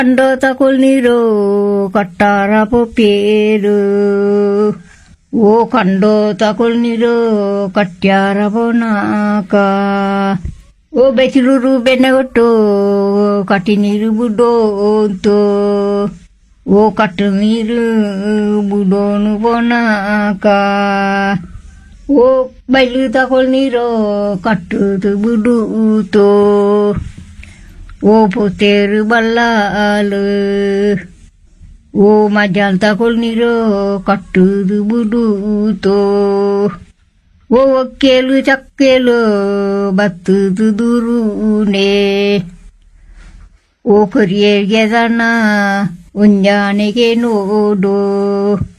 ಕಂಡೋ ತಕೊಳ್ ನೀರು ಕಟ್ಟಾರ ಪೊಪ್ಪೇರು ಓ ಕಂಡೋ ತಕೊಳ್ ನೀರು ಕಟ್ಟ್ಯಾರ ಬೋನಾಕ ಓ ಬೆಸಿಲೂರು ಬೆನ್ನಗೊಟ್ಟು ಕಟ್ಟಿ ನೀರು ಬುಡೋಂತು ಓ ಕಟ್ಟು ನೀರು ಬುಡೋನು ಬೋನಾಕ ಓ ಬೈಲು ತಕೊಳ್ ನೀರು ಕಟ್ಟುದು ಬುಡೂತೋ ಓ ಪೋತೇರು ಬಲ್ಲಾಲು ಓ ಮಜಾಲ್ ತಕೊಳ್ ನೀರು ಕಟ್ಟುದು ಬುಡೂತೋ ಓ ಒಕ್ಕೇಲು ಚಕ್ಕೇಲು ಬತ್ತುದು ದೂರುನೆ ಓ ಕೊರಿಯರ್ಗೆ ದನ ಉಂಜಾನೆಗೆ ನೋಡು